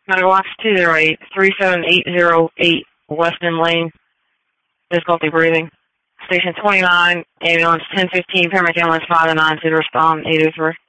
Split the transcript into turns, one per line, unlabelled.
Medical Office 208, 37808 Weston Lane. Difficulty breathing. Station 29, ambulance 1015, paramedic ambulance 509 to respond 803.